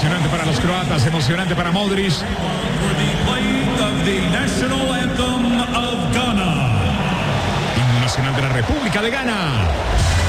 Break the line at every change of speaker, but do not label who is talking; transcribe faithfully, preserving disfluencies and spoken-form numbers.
Emocionante para los croatas, emocionante para Modric. Himno nacional de la República de Ghana.